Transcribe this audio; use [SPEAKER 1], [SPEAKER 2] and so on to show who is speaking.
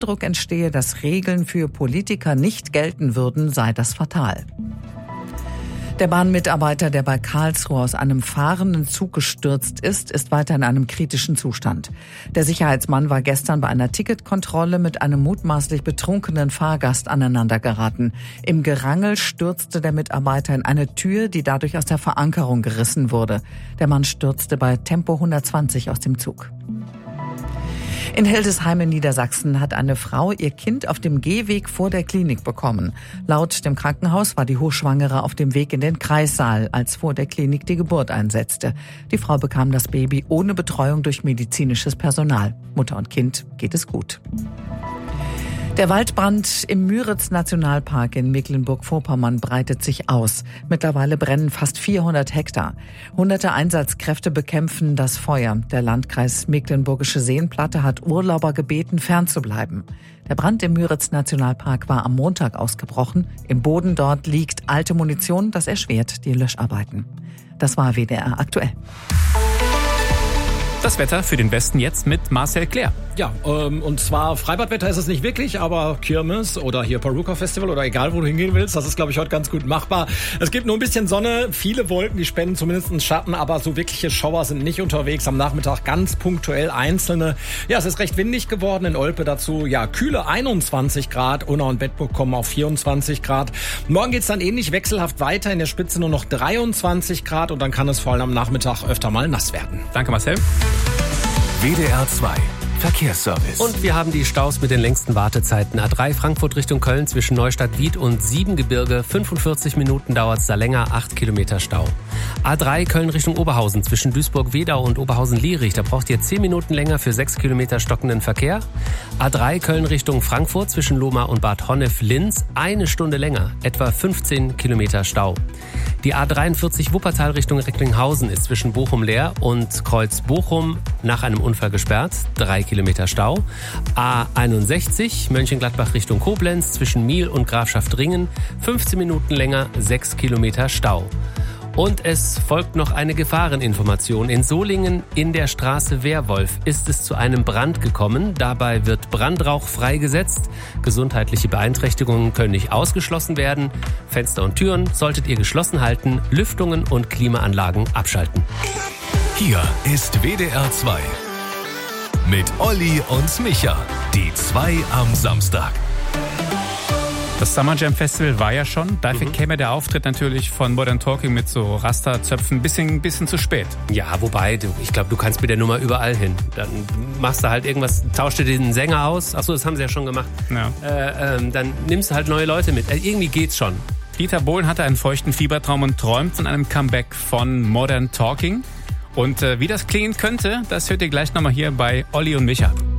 [SPEAKER 1] Eindruck entstehe, dass Regeln für Politiker nicht gelten würden, sei das fatal. Der Bahnmitarbeiter, der bei Karlsruhe aus einem fahrenden Zug gestürzt ist weiter in einem kritischen Zustand. Der Sicherheitsmann war gestern bei einer Ticketkontrolle mit einem mutmaßlich betrunkenen Fahrgast aneinandergeraten. Im Gerangel stürzte der Mitarbeiter in eine Tür, die dadurch aus der Verankerung gerissen wurde. Der Mann stürzte bei Tempo 120 aus dem Zug. In Hildesheim in Niedersachsen hat eine Frau ihr Kind auf dem Gehweg vor der Klinik bekommen. Laut dem Krankenhaus war die Hochschwangere auf dem Weg in den Kreissaal, als vor der Klinik die Geburt einsetzte. Die Frau bekam das Baby ohne Betreuung durch medizinisches Personal. Mutter und Kind geht es gut. Der Waldbrand im Müritz-Nationalpark in Mecklenburg-Vorpommern breitet sich aus. Mittlerweile brennen fast 400 Hektar. Hunderte Einsatzkräfte bekämpfen das Feuer. Der Landkreis Mecklenburgische Seenplatte hat Urlauber gebeten, fernzubleiben. Der Brand im Müritz-Nationalpark war am Montag ausgebrochen. Im Boden dort liegt alte Munition, das erschwert die Löscharbeiten. Das war WDR aktuell.
[SPEAKER 2] Das Wetter für den Westen jetzt mit Marcel Claire.
[SPEAKER 3] Ja, und zwar Freibadwetter ist es nicht wirklich, aber Kirmes oder hier Paruka Festival oder egal, wo du hingehen willst, das ist, glaube ich, heute ganz gut machbar. Es gibt nur ein bisschen Sonne, viele Wolken, die spenden zumindest einen Schatten, aber so wirkliche Schauer sind nicht unterwegs. Am Nachmittag ganz punktuell einzelne. Ja, es ist recht windig geworden in Olpe dazu. Ja, kühle 21 Grad. Unna und Bedburg kommen auf 24 Grad. Morgen geht's dann ähnlich wechselhaft weiter. In der Spitze nur noch 23 Grad und dann kann es vor allem am Nachmittag öfter mal nass werden.
[SPEAKER 2] Danke, Marcel.
[SPEAKER 4] WDR 2 Verkehrsservice.
[SPEAKER 5] Und wir haben die Staus mit den längsten Wartezeiten. A3 Frankfurt Richtung Köln zwischen Neustadt-Wied und Siebengebirge. 45 Minuten dauert es da länger, 8 Kilometer Stau. A3 Köln Richtung Oberhausen zwischen Duisburg-Wedau und Oberhausen-Lierich. Da braucht ihr 10 Minuten länger für 6 Kilometer stockenden Verkehr. A3 Köln Richtung Frankfurt zwischen Lohmar und Bad Honnef-Linz. 1 Stunde länger, etwa 15 Kilometer Stau. Die A43 Wuppertal Richtung Recklinghausen ist zwischen Bochum-Leer und Kreuz-Bochum nach einem Unfall gesperrt. 3 Kilometer Stau. A61 Mönchengladbach Richtung Koblenz zwischen Miel und Grafschaft-Ringen. 15 Minuten länger, 6 Kilometer Stau. Und es folgt noch eine Gefahreninformation. In Solingen in der Straße Wehrwolf ist es zu einem Brand gekommen. Dabei wird Brandrauch freigesetzt. Gesundheitliche Beeinträchtigungen können nicht ausgeschlossen werden. Fenster und Türen solltet ihr geschlossen halten. Lüftungen und Klimaanlagen abschalten.
[SPEAKER 4] Hier ist WDR 2 mit Olli und Micha. Die 2 am Samstag.
[SPEAKER 2] Das Summer Jam Festival war ja schon. Dafür käme der Auftritt natürlich von Modern Talking mit so Rasterzöpfen ein bisschen zu spät.
[SPEAKER 5] Ja, wobei, ich glaube, du kannst mit der Nummer überall hin. Dann machst du halt irgendwas, tauschst du den Sänger aus. Achso, das haben sie ja schon gemacht.
[SPEAKER 2] Ja.
[SPEAKER 5] Dann nimmst du halt neue Leute mit. Irgendwie geht's schon.
[SPEAKER 2] Dieter Bohlen hatte einen feuchten Fiebertraum und träumt von einem Comeback von Modern Talking. Und wie das klingen könnte, das hört ihr gleich nochmal hier bei Olli und Micha.